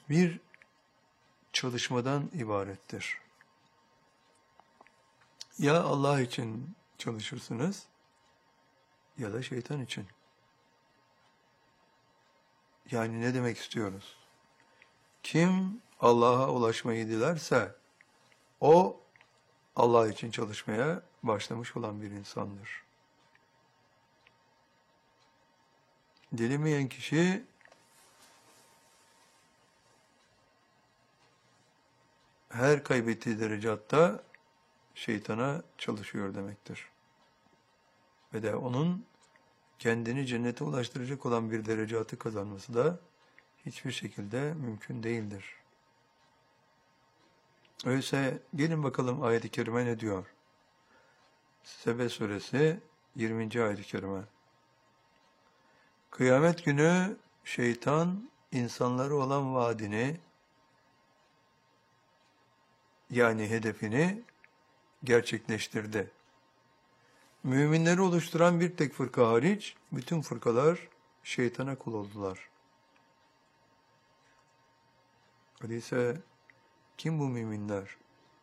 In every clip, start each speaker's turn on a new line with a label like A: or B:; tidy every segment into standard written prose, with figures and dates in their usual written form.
A: bir çalışmadan ibarettir. Ya Allah için çalışırsınız ya da şeytan için. Yani ne demek istiyoruz? Kim Allah'a ulaşmayı dilerse o Allah için çalışmaya başlamış olan bir insandır. Dilemeyen kişi her kaybettiği derecatta şeytana çalışıyor demektir. Ve de onun kendini cennete ulaştıracak olan bir derecatı kazanması da hiçbir şekilde mümkün değildir. Öyleyse gelin bakalım ayet-i kerime ne diyor? Sebe suresi 20. ayet-i kerime. Kıyamet günü şeytan insanlara olan vaadini, yani hedefini gerçekleştirdi. Müminleri oluşturan bir tek fırka hariç bütün fırkalar şeytana kul oldular. Öyleyse kim bu müminler?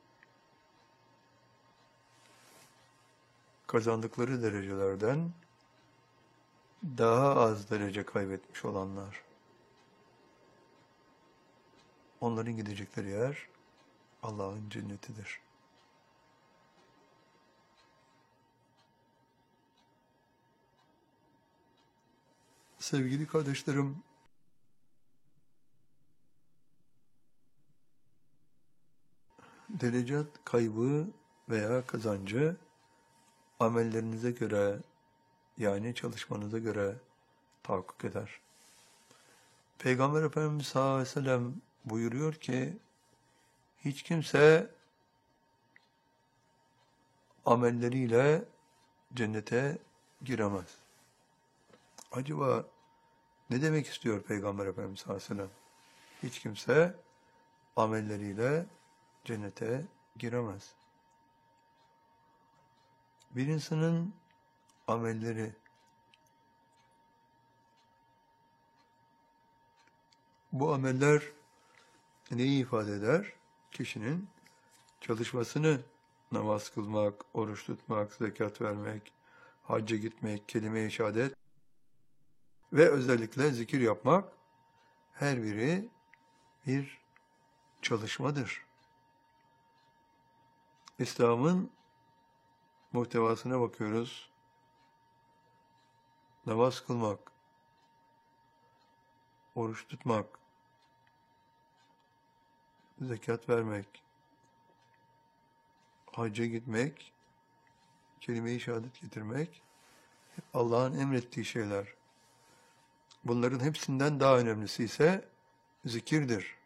A: Kazandıkları derecelerden daha az derece kaybetmiş olanlar. Onların gidecekleri yer Allah'ın cennetidir. Sevgili kardeşlerim, derecat kaybı veya kazancı amellerinize göre, yani çalışmanıza göre tahakkuk eder. Peygamber Efendimiz sallallahu aleyhi ve sellem buyuruyor ki, hiç kimse amelleriyle cennete giremez. Acaba ne demek istiyor Peygamber Efendimiz sallallahu aleyhi ve sellem? Hiç kimse amelleriyle cennete giremez. Bir insanın amelleri bu ameller neyi ifade eder? Kişinin çalışmasını, namaz kılmak, oruç tutmak, zekat vermek, hacca gitmek, kelime-i şehadet ve özellikle zikir yapmak, her biri bir çalışmadır. İslam'ın muhtevasına bakıyoruz. Namaz kılmak, oruç tutmak, zekat vermek, hacca gitmek, kelime-i şehadet getirmek, hep Allah'ın emrettiği şeyler. Bunların hepsinden daha önemlisi ise zikirdir.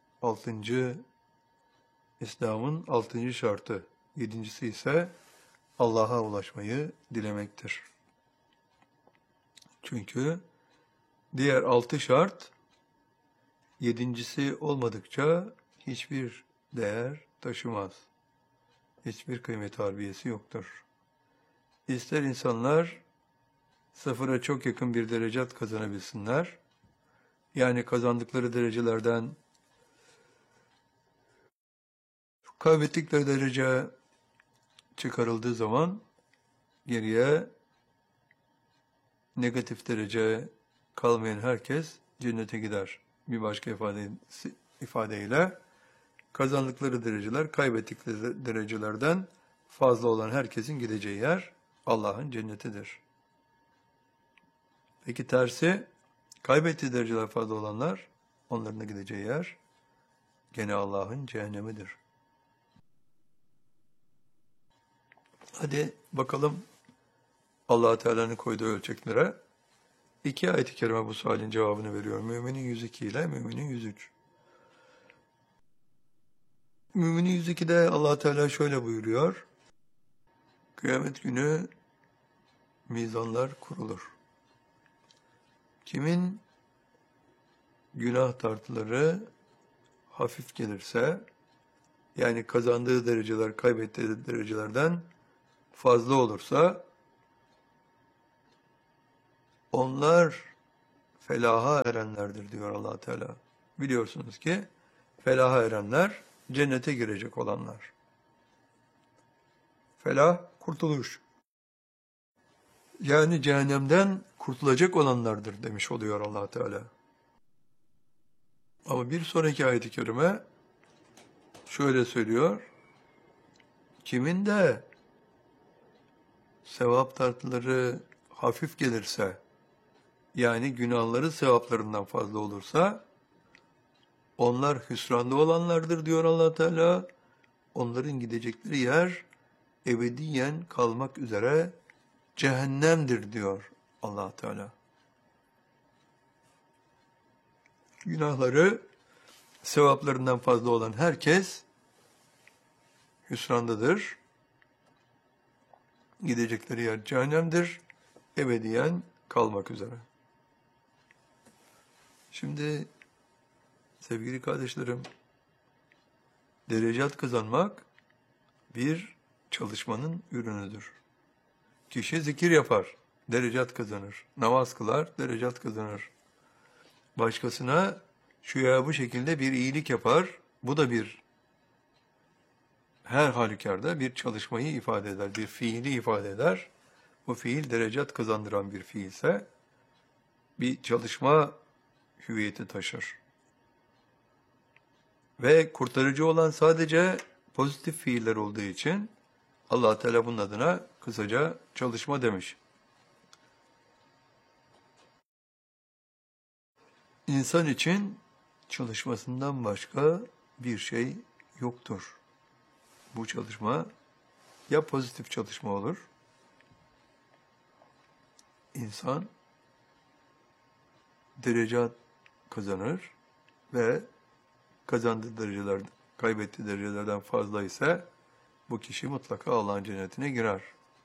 A: İslam'ın 6. şartı. 7.'si ise Allah'a ulaşmayı dilemektir. Çünkü diğer 6 şart 7.'si olmadıkça hiçbir değer taşımaz. Hiçbir kıymet harbiyesi yoktur. İster insanlar sıfıra çok yakın bir derecat kazanabilsinler, yani kazandıkları derecelerden kaybettikleri derece çıkarıldığı zaman geriye negatif derece kalmayan herkes cennete gider. Bir başka ifadeyle kazandıkları dereceler kaybettikleri derecelerden fazla olan herkesin gideceği yer Allah'ın cennetidir. Peki tersi, kaybettiği dereceler fazla olanlar, onların da gideceği yer gene Allah'ın cehennemidir. Hadi bakalım Allah Teala'nın koyduğu ölçeklere. 2 ayet-i kerime bu sualin cevabını veriyor. Müminin 102 ile Müminin 103. Müminin 102'de Allah Teala şöyle buyuruyor. Kıyamet günü mizanlar kurulur. Kimin günah tartıları hafif gelirse, yani kazandığı dereceler kaybettiği derecelerden fazla olursa, onlar felaha erenlerdir diyor Allah Teala. Biliyorsunuz ki felaha erenler cennete girecek olanlar. Felah, kurtuluş. Yani cehennemden kurtulacak olanlardır demiş oluyor Allah Teala. Ama bir sonraki ayet-i kerime şöyle söylüyor. Kimin de sevap tatlıları hafif gelirse, yani günahları sevaplarından fazla olursa, onlar hüsranda olanlardır diyor Allah Teala. Onların gidecekleri yer ebediyen kalmak üzere cehennemdir diyor Allah Teala. Günahları sevaplarından fazla olan herkes hüsrandadır. Gidecekleri yer cehennemdir. Ebediyen kalmak üzere. Şimdi sevgili kardeşlerim, derecat kazanmak bir çalışmanın ürünüdür. Kişi zikir yapar, derecat kazanır. Namaz kılar, derecat kazanır. Başkasına şu ya bu şekilde bir iyilik yapar, bu da bir her halükarda bir çalışmayı ifade eder, bir fiili ifade eder. Bu fiil derecat kazandıran bir fiilse bir çalışma hüviyeti taşır. Ve kurtarıcı olan sadece pozitif fiiller olduğu için Allah Teala bunun adına kısaca çalışma demiş. İnsan için çalışmasından başka bir şey yoktur. Bu çalışma ya pozitif çalışma olur, insan derecat kazanır ve kazandığı dereceler, kaybettiği derecelerden fazla ise bu kişi mutlaka Allah'ın cennetine girer.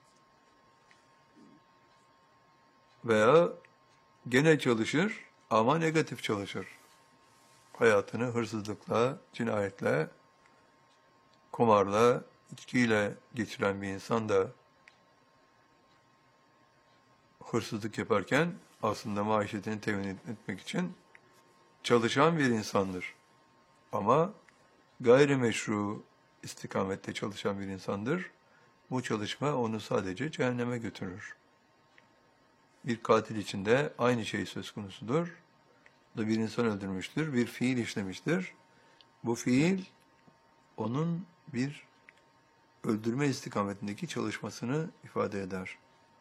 A: Veya gene çalışır ama negatif çalışır. Hayatını hırsızlıkla, cinayetle, kumarla, içkiyle geçiren bir insan da hırsızlık yaparken aslında maişetini temin etmek için çalışan bir insandır. Ama gayrimeşru istikamette çalışan bir insandır. Bu çalışma onu sadece cehenneme götürür. Bir katil için de aynı şey söz konusudur. O da bir insan öldürmüştür, bir fiil işlemiştir. Bu fiil onun bir öldürme istikametindeki çalışmasını ifade eder.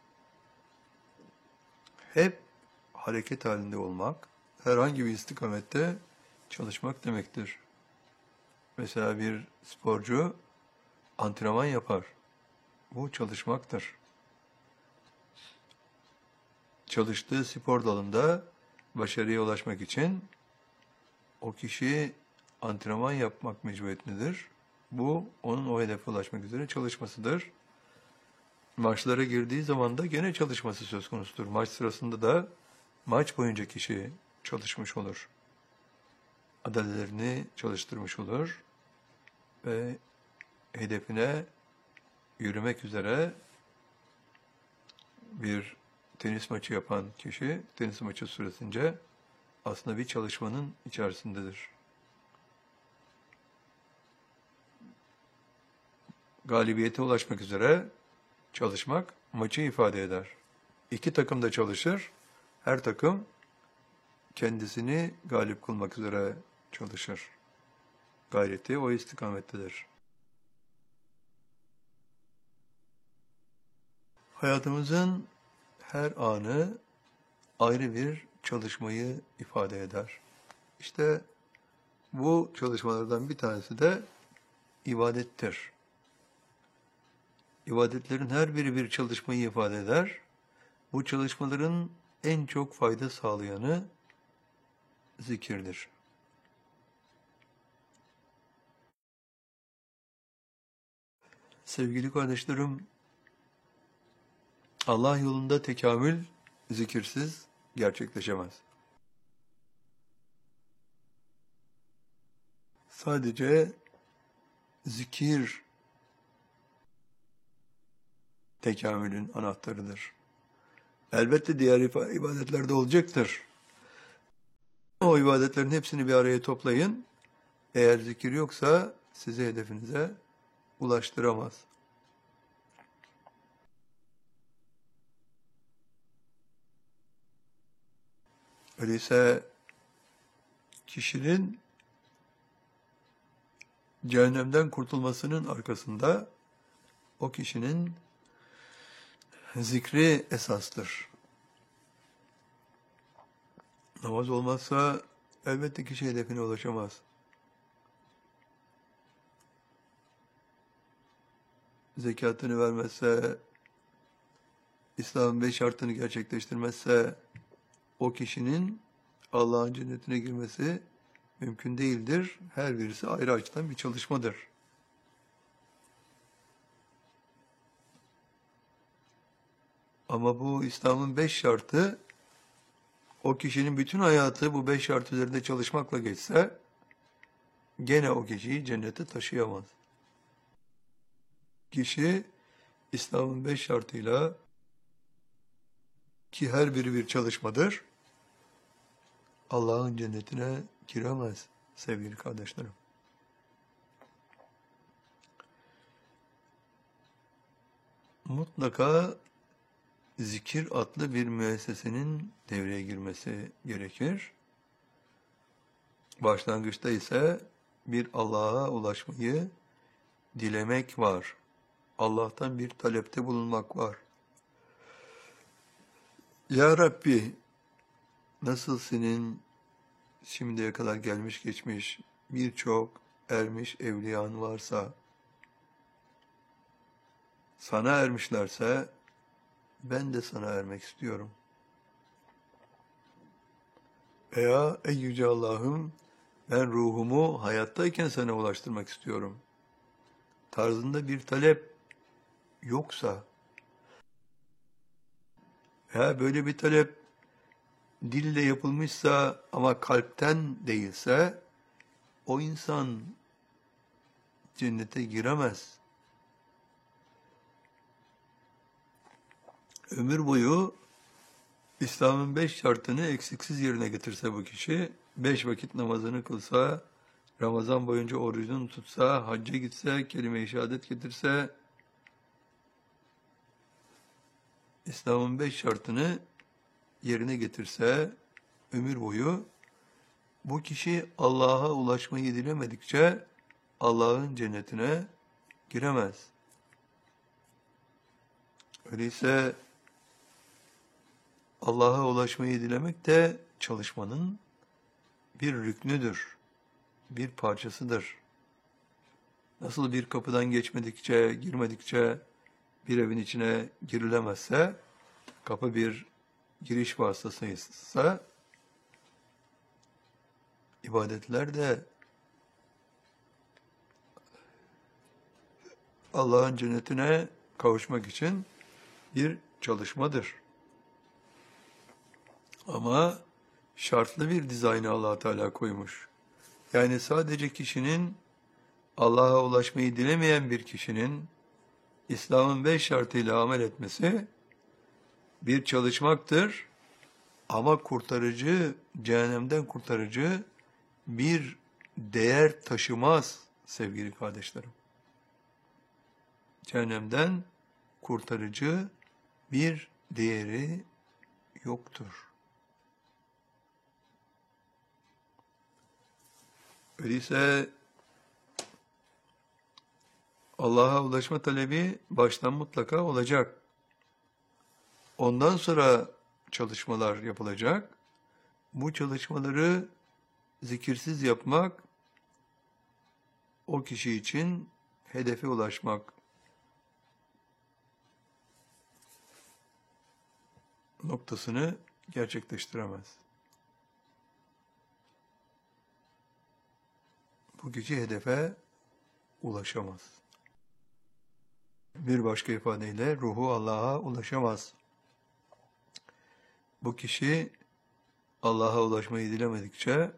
A: Hep hareket halinde olmak, herhangi bir istikamette çalışmak demektir. Mesela bir sporcu antrenman yapar. Bu çalışmaktır. Çalıştığı spor dalında başarıya ulaşmak için o kişi antrenman yapmak mecburiyetindedir. Bu onun o hedefe ulaşmak üzere çalışmasıdır. Maçlara girdiği zaman da gene çalışması söz konusudur. Maç sırasında da maç boyunca kişi çalışmış olur. Adalelerini çalıştırmış olur ve hedefine yürümek üzere bir tenis maçı yapan kişi tenis maçı süresince aslında bir çalışmanın içerisindedir. Galibiyete ulaşmak üzere çalışmak maçı ifade eder. İki takım da çalışır. Her takım kendisini galip kılmak üzere çalışır. Gayreti o istikamettedir. Hayatımızın her anı ayrı bir çalışmayı ifade eder. İşte bu çalışmalardan bir tanesi de ibadettir. İbadetlerin her biri bir çalışmayı ifade eder. Bu çalışmaların en çok fayda sağlayanı zikirdir. Sevgili kardeşlerim, Allah yolunda tekamül zikirsiz gerçekleşemez. Sadece zikir tekamülün anahtarıdır. Elbette diğer ibadetlerde olacaktır. O ibadetlerin hepsini bir araya toplayın. Eğer zikir yoksa sizi hedefinize ulaştıramaz. Öyleyse kişinin cehennemden kurtulmasının arkasında o kişinin zikri esastır. Namaz olmazsa elbette kişi hedefine ulaşamaz. Zekatını vermezse, İslam'ın 5 şartını gerçekleştirmezse o kişinin Allah'ın cennetine girmesi mümkün değildir. Her birisi ayrı açıdan bir çalışmadır. Ama bu İslam'ın 5 şartı, o kişinin bütün hayatı bu 5 şart üzerinde çalışmakla geçse, gene o kişiyi cennete taşıyamaz. Kişi İslam'ın 5 şartıyla, ki her biri bir çalışmadır, Allah'ın cennetine giremez sevgili kardeşlerim. Mutlaka zikir adlı bir müessesenin devreye girmesi gerekir. Başlangıçta ise bir Allah'a ulaşmayı dilemek var. Allah'tan bir talepte bulunmak var. Ya Rabbi, nasıl senin şimdiye kadar gelmiş geçmiş birçok ermiş evliyan varsa, sana ermişlerse ben de sana ermek istiyorum. Veya ey yüce Allah'ım, ben ruhumu hayattayken sana ulaştırmak istiyorum tarzında bir talep yoksa, veya böyle bir talep dille yapılmışsa ama kalpten değilse, o insan cennete giremez. Ömür boyu İslam'ın 5 şartını eksiksiz yerine getirse bu kişi, 5 vakit namazını kılsa, Ramazan boyunca orucunu tutsa, hacca gitse, kelime-i şehadet getirse, İslam'ın 5 şartını yerine getirse, ömür boyu bu kişi Allah'a ulaşmayı dilemedikçe Allah'ın cennetine giremez. Öyleyse Allah'a ulaşmayı dilemek de çalışmanın bir rüknüdür, bir parçasıdır. Nasıl bir kapıdan geçmedikçe, girmedikçe bir evin içine girilemezse, kapı bir giriş vasıtasıysa, ibadetler de Allah'ın cennetine kavuşmak için bir çalışmadır. Ama şartlı bir dizaynı Allah Teala koymuş. Yani sadece kişinin, Allah'a ulaşmayı dilemeyen bir kişinin İslam'ın 5 şartıyla amel etmesi bir çalışmaktır. Ama kurtarıcı, cehennemden kurtarıcı bir değer taşımaz sevgili kardeşlerim. Cehennemden kurtarıcı bir değeri yoktur. Öyleyse Allah'a ulaşma talebi baştan mutlaka olacak. Ondan sonra çalışmalar yapılacak. Bu çalışmaları zikirsiz yapmak, o kişi için hedefe ulaşmak noktasını gerçekleştiremez. Bu kişi hedefe ulaşamaz. Bir başka ifadeyle ruhu Allah'a ulaşamaz. Bu kişi Allah'a ulaşmayı dilemedikçe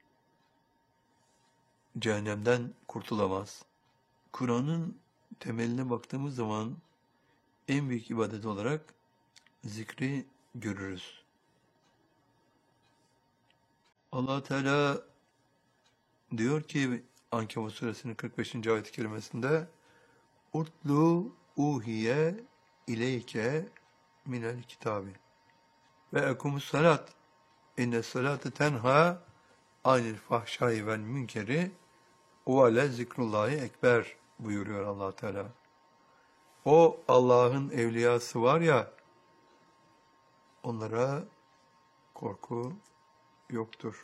A: cehennemden kurtulamaz. Kur'an'ın temeline baktığımız zaman en büyük ibadet olarak zikri görürüz. Allah Teala diyor ki Ankebut suresinin 45. ayet-i kerimesinde Utlu uhiye ileyke minel kitabi ve ekumus salat inne salate tenha anil fahşai vel münkeri ve ale zikrullahi ekber buyuruyor Allah Teala. O Allah'ın evliyası var ya, onlara korku yoktur.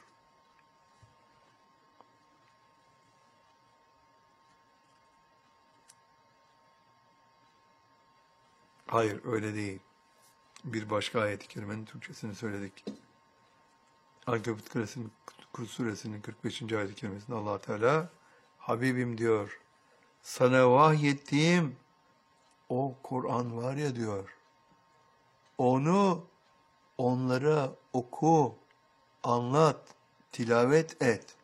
A: Hayır, öyle değil. Bir başka ayet-i kerimenin Türkçesini söyledik. Ankebut suresinin 45. ayet-i kerimesinde Allah Teala Habibim diyor, sana vahyettiğim o Kur'an var ya diyor, onu onlara oku, anlat, tilavet et.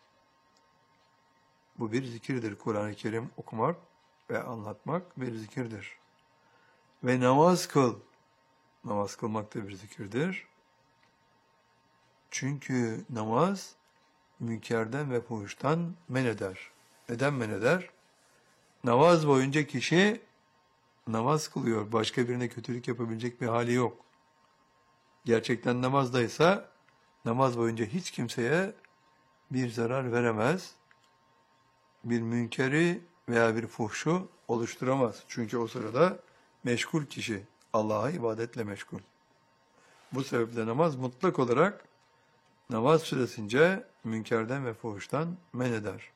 A: Bu bir zikirdir. Kur'an-ı Kerim okumak ve anlatmak bir zikirdir. Ve namaz kıl. Namaz kılmak da bir zikirdir. Çünkü namaz münkerden ve fuhuştan men eder. Neden men eder? Namaz boyunca kişi namaz kılıyor. Başka birine kötülük yapabilecek bir hali yok. Gerçekten namazdaysa namaz boyunca hiç kimseye bir zarar veremez. Bir münkeri veya bir fuhşu oluşturamaz. Çünkü o sırada meşgul kişi. Allah'a ibadetle meşgul. Bu sebeple namaz mutlak olarak namaz süresince münkerden ve fuhuştan men eder.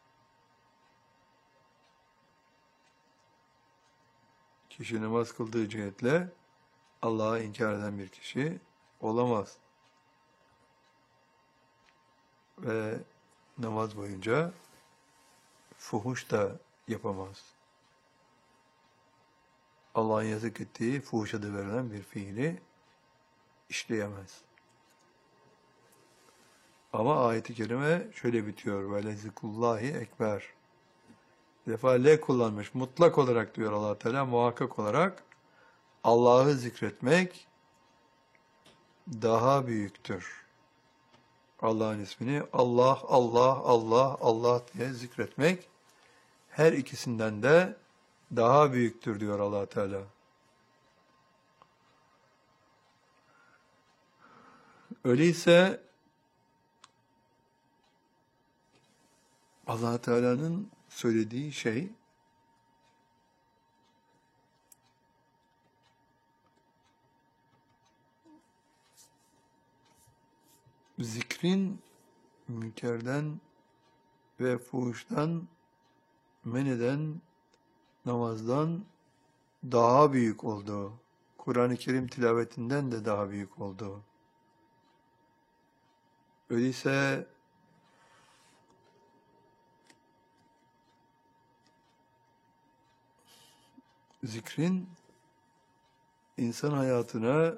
A: Kişi namaz kıldığı cihetle Allah'a inkar eden bir kişi olamaz. Ve namaz boyunca fuhuş da yapamaz. Allah'ın yasak ettiği fuhuş adı verilen bir fiili işleyemez. Ama ayet-i kerime şöyle bitiyor. Ve lezikullahi ekber. Bir defa le kullanmış. Mutlak olarak diyor Allah Teala, muhakkak olarak Allah'ı zikretmek daha büyüktür. Allah'ın ismini Allah, Allah, Allah, Allah diye zikretmek her ikisinden de daha büyüktür diyor Allah Teala. Öyleyse Allah Teala'nın söylediği şey zikrin münkerden ve fuhuştan men eden namazdan daha büyük olduğu, Kur'an-ı Kerim tilavetinden de daha büyük olduğu. Öyleyse zikrin insan hayatına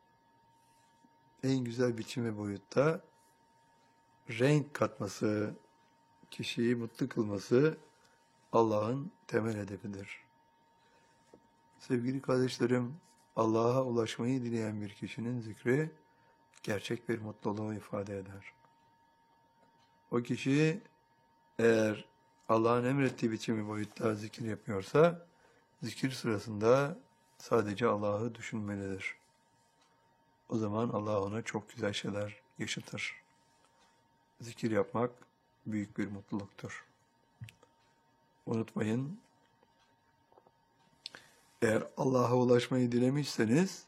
A: en güzel biçimi boyutta renk katması, kişiyi mutlu kılması Allah'ın temel hedefidir. Sevgili kardeşlerim, Allah'a ulaşmayı dileyen bir kişinin zikri gerçek bir mutluluğu ifade eder. O kişi eğer Allah'ın emrettiği biçimi boyutta zikir yapıyorsa, zikir sırasında sadece Allah'ı düşünmelidir. O zaman Allah ona çok güzel şeyler yaşatır. Zikir yapmak büyük bir mutluluktur. Unutmayın, eğer Allah'a ulaşmayı dilemişseniz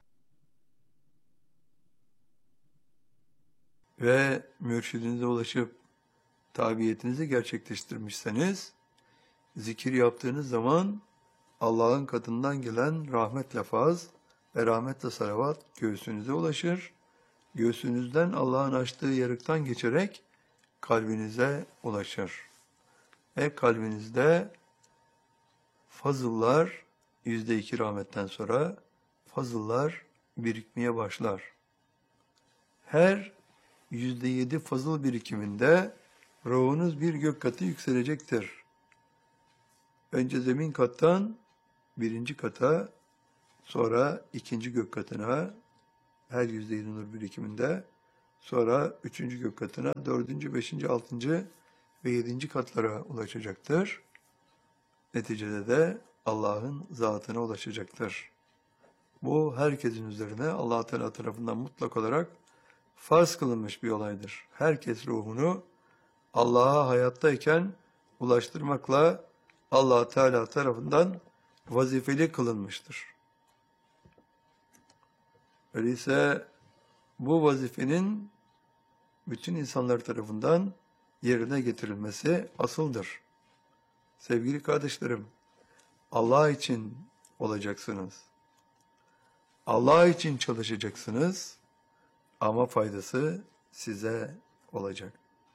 A: ve mürşidinize ulaşıp tabiyetinizi gerçekleştirmişseniz, zikir yaptığınız zaman Allah'ın katından gelen rahmetle faz ve rahmetle salavat göğsünüze ulaşır. Göğsünüzden Allah'ın açtığı yarıktan geçerek kalbinize ulaşır. Ve kalbinizde fazıllar, %2 rahmetten sonra fazıllar birikmeye başlar. Her %7 fazıl birikiminde ruhunuz bir gök katı yükselecektir. Önce zemin kattan birinci kata, sonra ikinci gök katına, her %7 nur birikiminde, Sonra üçüncü gök katına, dördüncü, beşinci, altıncı ve yedinci katlara ulaşacaktır. Neticede de Allah'ın zatına ulaşacaktır. Bu herkesin üzerine Allah Teala tarafından mutlak olarak farz kılınmış bir olaydır. Herkes ruhunu Allah'a hayattayken ulaştırmakla Allah Teala tarafından vazifeli kılınmıştır. Öyleyse bu vazifenin bütün insanlar tarafından yerine getirilmesi asıldır. Sevgili kardeşlerim, Allah için olacaksınız. Allah için çalışacaksınız ama faydası size olacak.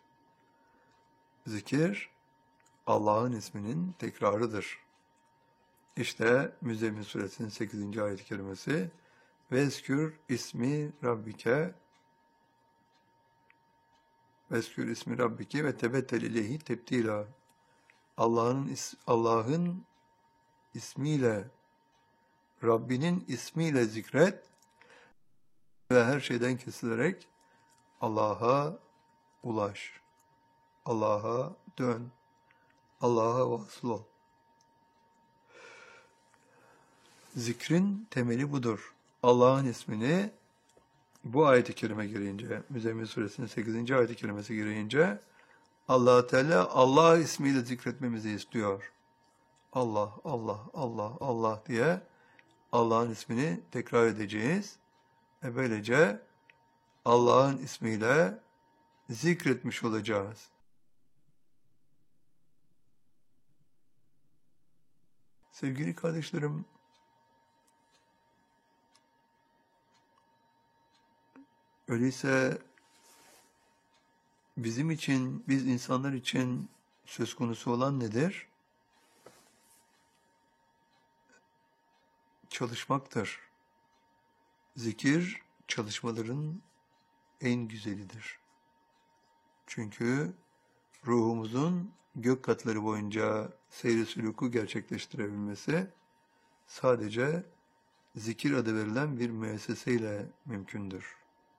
A: Zikir, Allah'ın isminin tekrarıdır. İşte Müzzemmil Suresinin 8. ayet-i kerimesi Vezkür ismi Rabbike Vezkür ismi Rabbike ve tebettel ileyhi tebdila. Allah'ın ismiyle, Rabbinin ismiyle zikret ve her şeyden kesilerek Allah'a ulaş. Allah'a dön. Allah'a vasıl ol. Zikrin temeli budur. Allah'ın ismini bu ayet-i kerime girince, Müzzemmil Suresinin 8. ayet-i kerimesi girince Allah Teala Allah ismiyle zikretmemizi istiyor. Allah, Allah, Allah, Allah diye Allah'ın ismini tekrar edeceğiz. Ve böylece Allah'ın ismiyle zikretmiş olacağız. Sevgili kardeşlerim, öyleyse bizim için, biz insanlar için söz konusu olan nedir? Çalışmaktır. Zikir, çalışmaların en güzelidir. Çünkü ruhumuzun gök katları boyunca seyri sülûku gerçekleştirebilmesi sadece zikir adı verilen bir müesseseyle mümkündür.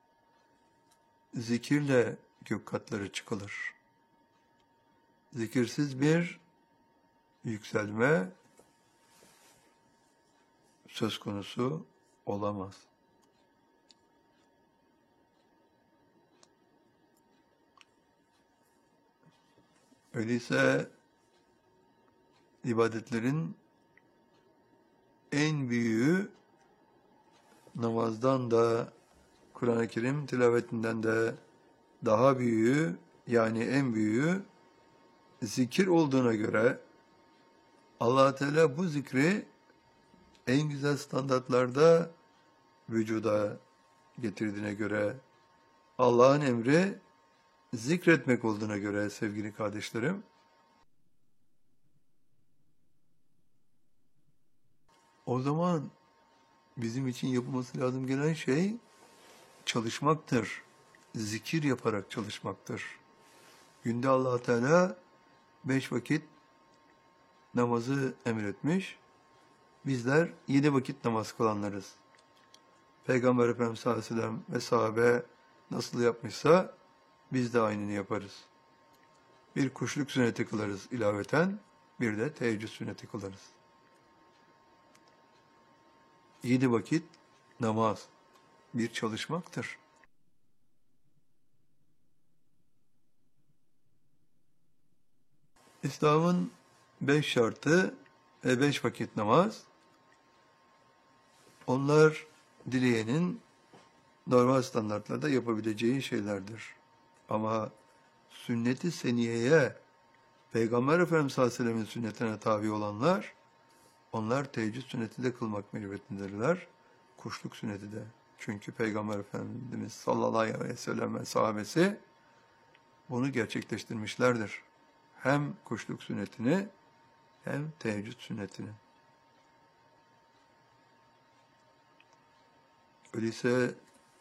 A: Zikirle gök katları çıkılır. Zikirsiz bir yükselme söz konusu olamaz. Öyleyse ibadetlerin en büyüğü namazdan da Kur'an-ı Kerim tilavetinden de daha büyüğü, yani en büyüğü zikir olduğuna göre Allah Teala bu zikri en güzel standartlarda vücuda getirdiğine göre, Allah'ın emri zikretmek olduğuna göre sevgili kardeşlerim, o zaman bizim için yapılması lazım gelen şey çalışmaktır. Zikir yaparak çalışmaktır. Günde Allah Teala 5 vakit namazı emretmiş. Bizler 7 vakit namaz kılanlarız. Peygamber Efendimiz sallallahu aleyhi ve sellem ve sahabe nasıl yapmışsa biz de aynını yaparız. Bir kuşluk sünneti kılarız ilaveten, bir de teheccüd sünneti kılarız. 7 vakit namaz bir çalışmaktır. İslam'ın 5 şartı ve 5 vakit namaz, onlar dileyenin normal standartlarda yapabileceği şeylerdir. Ama sünnet-i seniyeye, Peygamber Efendimiz sallallahu aleyhi ve sellem'in sünnetine tabi olanlar, onlar teheccüd sünneti de kılmak mecburiyetindedirler, kuşluk sünneti de. Çünkü Peygamber Efendimiz sallallahu aleyhi ve sellem ve sahabesi bunu gerçekleştirmişlerdir. Hem kuşluk sünnetini hem teheccüd sünnetini. Öyleyse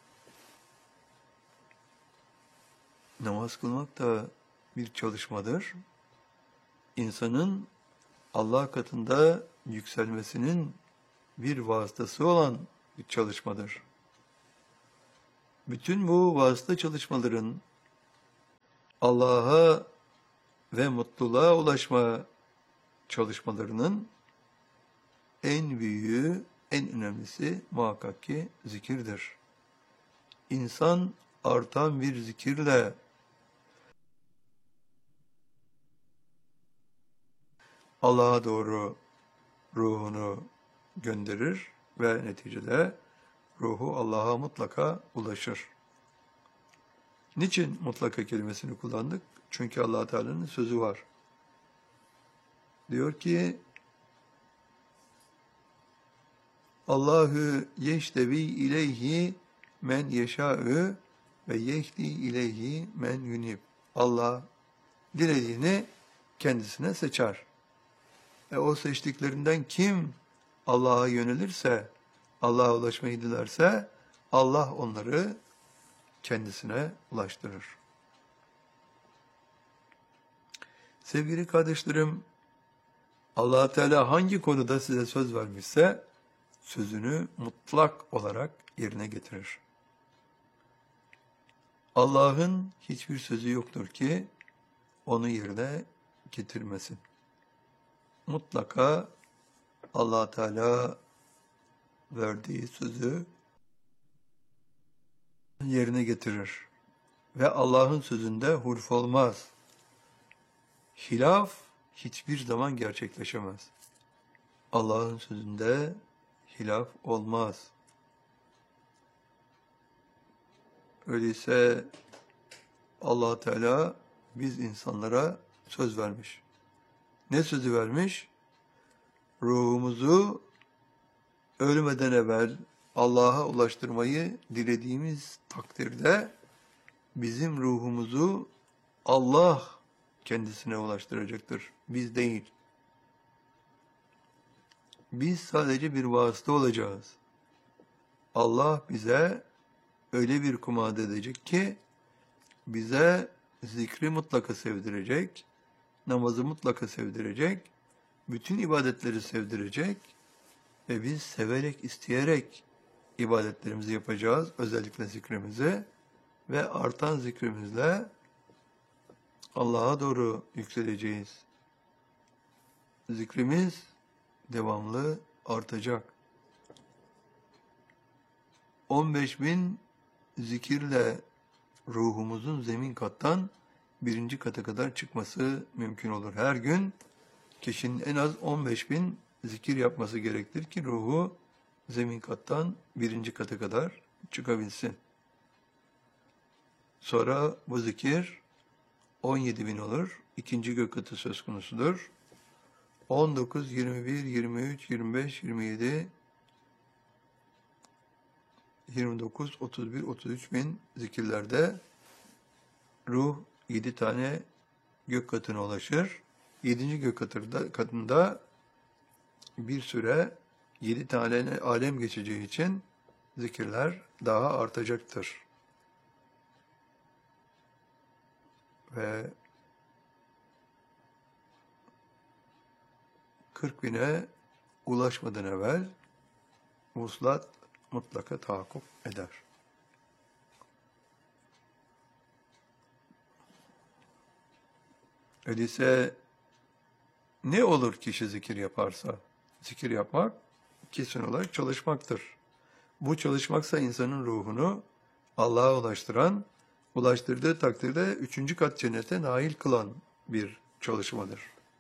A: namaz kılmak da bir çalışmadır. İnsanın Allah katında yükselmesinin bir vasıtası olan bir çalışmadır. Bütün bu vasıta çalışmaların Allah'a ve mutluluğa ulaşma çalışmalarının en büyüğü, en önemlisi muhakkak ki zikirdir. İnsan artan bir zikirle Allah'a doğru ruhunu gönderir ve neticede ruhu Allah'a mutlaka ulaşır. Niçin mutlaka kelimesini kullandık? Çünkü Allah Teala'nın sözü var. Diyor ki Allahu yeştevi ileyhi men yeşâ'ü ve yehdi ileyhi men yunib. Allah dilediğini kendisine seçer. O seçtiklerinden kim Allah'a yönelirse, Allah'a ulaşmayı dilerse, Allah onları kendisine ulaştırır. Sevgili kardeşlerim, Allah Teala hangi konuda size söz vermişse, sözünü mutlak olarak yerine getirir. Allah'ın hiçbir sözü yoktur ki, onu yerine getirmesin. Mutlaka Allah Teala verdiği sözü yerine getirir. Ve Allah'ın sözünde hulf olmaz. Hilaf hiçbir zaman gerçekleşemez. Allah'ın sözünde hilaf olmaz. Öyleyse Allah Teala biz insanlara söz vermiş. Ne sözü vermiş? Ruhumuzu ölmeden evvel Allah'a ulaştırmayı dilediğimiz takdirde bizim ruhumuzu Allah kendisine ulaştıracaktır. Biz değil. Biz sadece bir vasıta olacağız. Allah bize öyle bir kumanda edecek ki bize zikri mutlaka sevdirecek, namazı mutlaka sevdirecek, bütün ibadetleri sevdirecek ve biz severek, isteyerek ibadetlerimizi yapacağız, özellikle zikrimizi ve artan zikrimizle Allah'a doğru yükseleceğiz. Zikrimiz devamlı artacak. 15.000 zikirle ruhumuzun zemin kattan 1. kata kadar çıkması mümkün olur. Her gün kişinin en az 15.000 zikir yapması gerektir ki ruhu zemin kattan 1. kata kadar çıkabilsin. Sonra bu zikir 17.000 olur. 2. gök katı söz konusudur. 19, 21, 23, 25, 27, 29, 31, 33 bin zikirlerde ruh 7 tane gök katına ulaşır. 7. gök katında bir süre 7 tane alem geçeceği için zikirler daha artacaktır. Ve 40.000'e ulaşmadan evvel vuslat mutlaka tahakkuk eder. Öyleyse ne olur kişi zikir yaparsa? Zikir yapmak kesin olarak çalışmaktır. Bu çalışmaksa insanın ruhunu Allah'a ulaştırdığı takdirde 3. kat cennete nail kılan bir çalışmadır.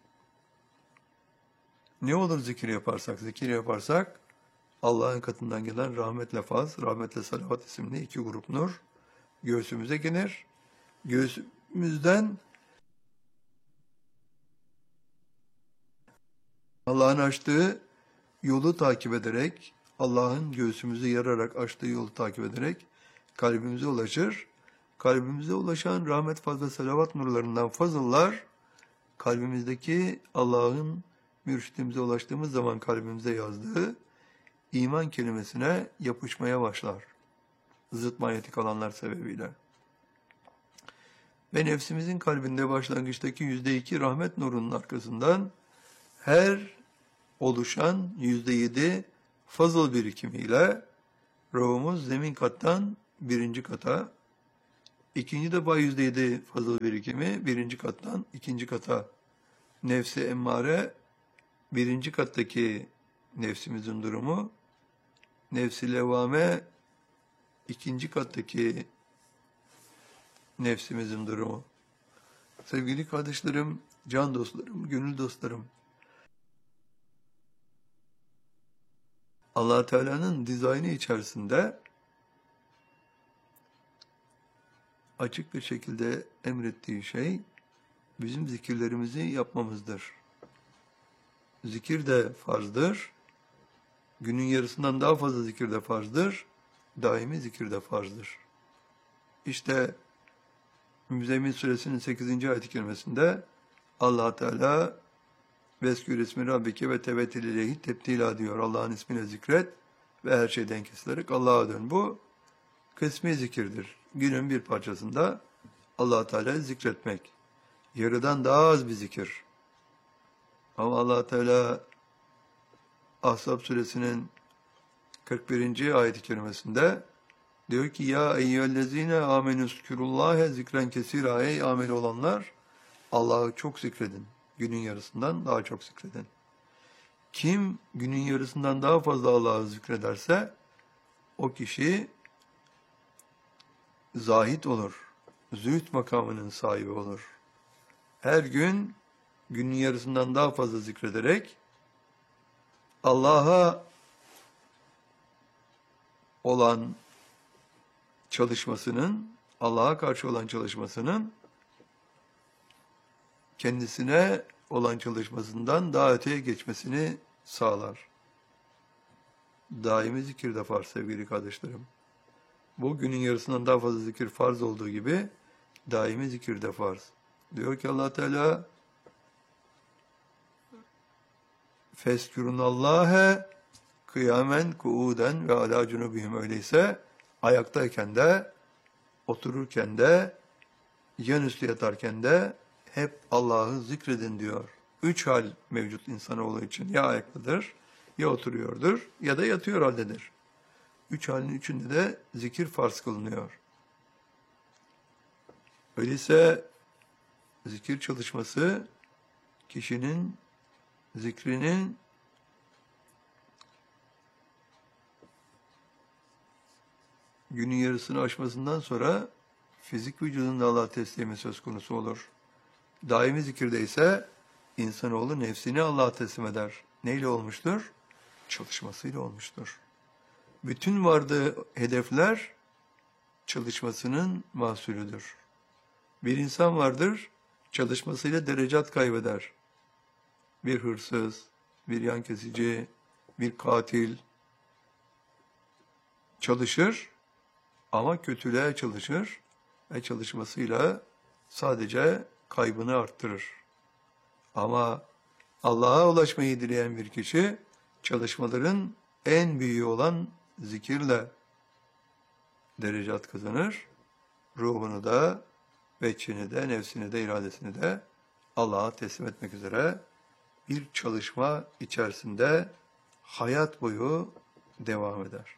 A: Ne olur zikir yaparsak? Zikir yaparsak Allah'ın katından gelen rahmetle faz, rahmetle salavat isimli 2 grup nur göğsümüze gelir. Göğsümüzden Allah'ın açtığı yolu takip ederek, Allah'ın göğsümüzü yararak açtığı yolu takip ederek kalbimize ulaşır. Kalbimize ulaşan rahmet, faz ve salavat nurlarından fazıllar, kalbimizdeki Allah'ın mürşidimize ulaştığımız zaman kalbimize yazdığı iman kelimesine yapışmaya başlar. Zıt manyetik alanlar sebebiyle. Ve nefsimizin kalbinde başlangıçtaki %2 rahmet nurunun arkasından her oluşan %7 fazıl birikimiyle ruhumuz zemin kattan birinci kata, ikinci defa %7 fazıl birikimi birinci kattan ikinci kata, nefsi emmare birinci kattaki nefsimizin durumu, nefsi levvame ikinci kattaki nefsimizin durumu. Sevgili kardeşlerim, can dostlarım, gönül dostlarım, Allah Teala'nın dizaynı içerisinde açık bir şekilde emrettiği şey bizim zikirlerimizi yapmamızdır. Zikir de farzdır. Günün yarısından daha fazla zikir de farzdır. Daimi zikir de farzdır. İşte Müzzemmil Suresinin 8. ayet-i kerimesinde Allah Teala Veskür ismi Rabbike ve tevekkül ileyhi tebtila diyor. Allah'ın ismini zikret ve her şeyden kesilerek Allah'a dön. Bu kısmi zikirdir. Günün bir parçasında Allah Teala'yı zikretmek. Yarıdan daha az bir zikir. Ama Allah Teala Ahzab suresinin 41. ayet-i kerimesinde diyor ki ya eyyühellezine amenüzkürullâhe zikren kesîrâ, ey amel olanlar Allah'ı çok zikredin. Günün yarısından daha çok zikredin. Kim günün yarısından daha fazla Allah'ı zikrederse o kişi zahid olur. Zühd makamının sahibi olur. Her gün günün yarısından daha fazla zikrederek Allah'a olan çalışmasının, Allah'a karşı olan çalışmasının kendisine olan çalışmasından daha öteye geçmesini sağlar. Daimi zikir de farz sevgili kardeşlerim. Bu günün yarısından daha fazla zikir farz olduğu gibi daimi zikir de farz. Diyor ki Allah Teala Feskürunallâhe kıyamen kuuden ve alâ cunubihim, öyleyse ayaktayken de, otururken de, yanüstü yatarken de hep Allah'ı zikredin diyor. 3 hal mevcut insanoğlu için. Ya ayaktadır, ya oturuyordur, ya da yatıyor haldedir. 3 halin üçünde de zikir farz kılınıyor. Öyleyse zikir çalışması kişinin zikrinin günün yarısını aşmasından sonra fizik vücudunda Allah teslimi söz konusu olur. Daimi zikirde ise insanoğlu nefsini Allah'a teslim eder. Neyle olmuştur? Çalışmasıyla olmuştur. Bütün vardığı hedefler çalışmasının mahsulüdür. Bir insan vardır, çalışmasıyla derecat kaybeder. Bir hırsız, bir yan kesici, bir katil çalışır ama kötülüğe çalışır ve çalışmasıyla sadece kaybını arttırır. Ama Allah'a ulaşmayı dileyen bir kişi çalışmaların en büyüğü olan zikirle derecat kazanır. Ruhunu da, veçhini de, nefsini de, iradesini de Allah'a teslim etmek üzere bir çalışma içerisinde hayat boyu devam eder.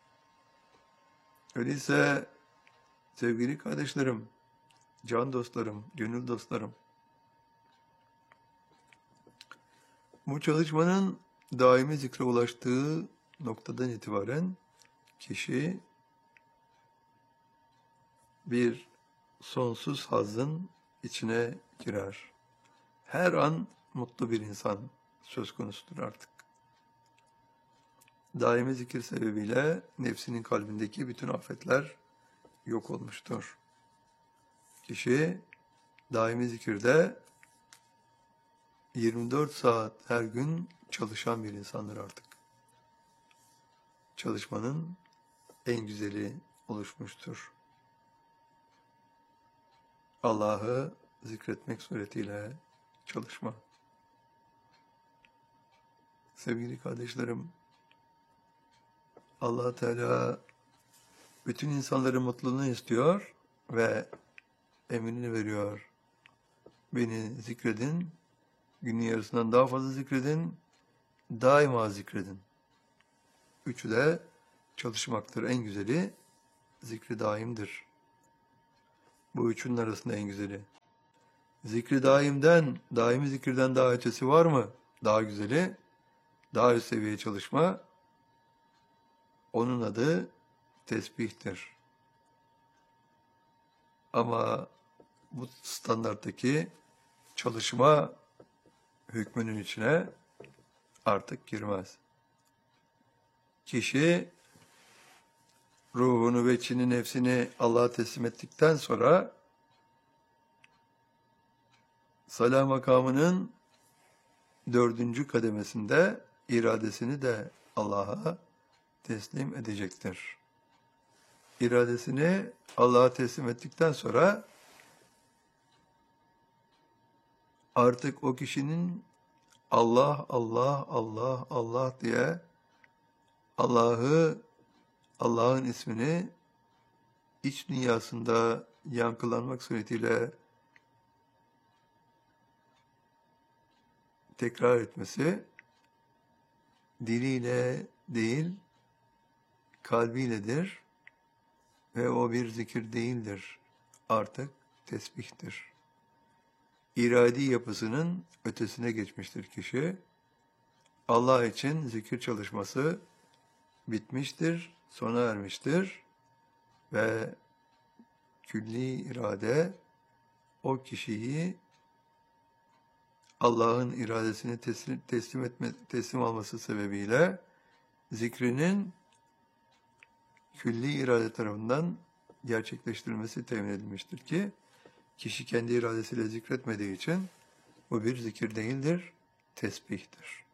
A: Öyleyse sevgili kardeşlerim, can dostlarım, gönül dostlarım, bu çalışmanın daimi zikre ulaştığı noktadan itibaren kişi bir sonsuz hazzın içine girer. Her an mutlu bir insan söz konusudur artık. Daimi zikir sebebiyle nefsinin kalbindeki bütün afetler yok olmuştur. Kişi daimi zikirde 24 saat her gün çalışan bir insandır artık. Çalışmanın en güzeli oluşmuştur. Allah'ı zikretmek suretiyle çalışma. Sevgili kardeşlerim, Allah Teala bütün insanların mutluluğunu istiyor ve emrini veriyor. Beni zikredin, günün yarısından daha fazla zikredin, daima zikredin. Üçü de çalışmaktır en güzeli. zikri daimdir. Bu üçünün arasında en güzeli. Zikri daimden, daimi zikirden daha ötesi var mı? Daha güzeli, daha üst seviye çalışma. Onun adı tesbihtir. Ama bu standarttaki çalışma hükmünün içine artık girmez. Kişi ruhunu ve içini, nefsini Allah'a teslim ettikten sonra salah makamının 4. kademesinde iradesini de Allah'a teslim edecektir. İradesini Allah'a teslim ettikten sonra artık o kişinin Allah, Allah, Allah, Allah diye Allah'ın ismini iç dünyasında yankılanmak suretiyle tekrar etmesi, diliyle değil, kalbiyledir ve o bir zikir değildir, artık tesbihtir. İradi yapısının ötesine geçmiştir kişi. Allah için zikir çalışması bitmiştir, sona ermiştir ve külli irade o kişiyi Allah'ın iradesini teslim alması sebebiyle zikrinin külli irade tarafından gerçekleştirilmesi temin edilmiştir ki kişi kendi iradesiyle zikretmediği için bu bir zikir değildir, tesbihtir.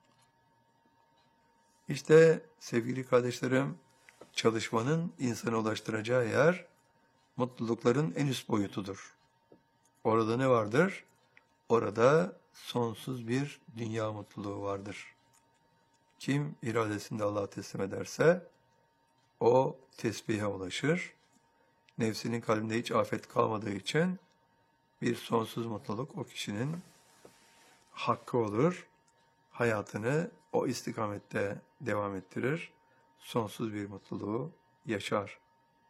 A: İşte sevgili kardeşlerim, çalışmanın insana ulaştıracağı yer mutlulukların en üst boyutudur. Orada ne vardır? Orada sonsuz bir dünya mutluluğu vardır. Kim iradesini de Allah'a teslim ederse o tesbihe ulaşır. Nefsinin kalbinde hiç afet kalmadığı için bir sonsuz mutluluk o kişinin hakkı olur. Hayatını o istikamette devam ettirir. Sonsuz bir mutluluğu yaşar.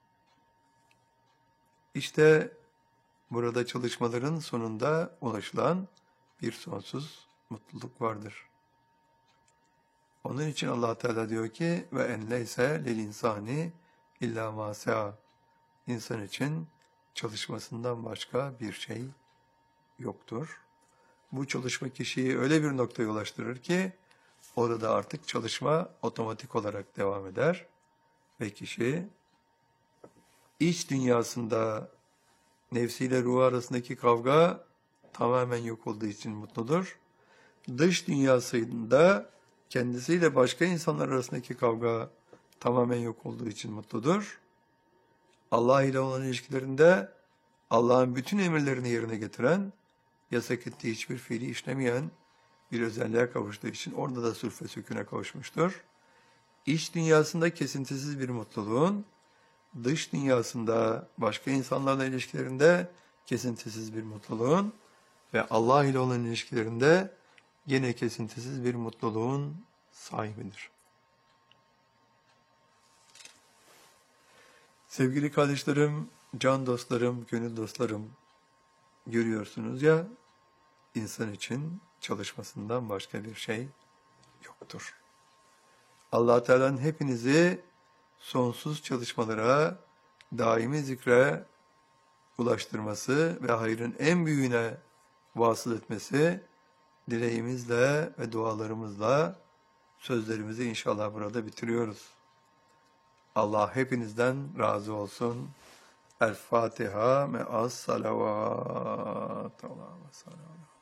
A: İşte burada çalışmaların sonunda ulaşılan bir sonsuz mutluluk vardır. Onun için Allah Teala diyor ki ve en leyse lil insani illa ma sa'a. İnsan için çalışmasından başka bir şey yoktur. Bu çalışma kişiyi öyle bir noktaya ulaştırır ki orada artık çalışma otomatik olarak devam eder ve kişi iç dünyasında nefsiyle ruhu arasındaki kavga tamamen yok olduğu için mutludur. Dış dünyasında kendisiyle başka insanlar arasındaki kavga tamamen yok olduğu için mutludur. Allah ile olan ilişkilerinde Allah'ın bütün emirlerini yerine getiren, yasak ettiği hiçbir fiili işlemeyen bir özelliğe kavuştuğu için orada da sülf ve sükûne kavuşmuştur. İç dünyasında kesintisiz bir mutluluğun, dış dünyasında başka insanlarla ilişkilerinde kesintisiz bir mutluluğun ve Allah ile olan ilişkilerinde yine kesintisiz bir mutluluğun sahibidir. Sevgili kardeşlerim, can dostlarım, gönül dostlarım, görüyorsunuz ya, insan için çalışmasından başka bir şey yoktur. Allah Teala'nın hepinizi sonsuz çalışmalara, daimi zikre ulaştırması ve hayrın en büyüğüne vasıl etmesi dileğimizle ve dualarımızla sözlerimizi inşallah burada bitiriyoruz. Allah hepinizden razı olsun. El Fatiha me'as salavat.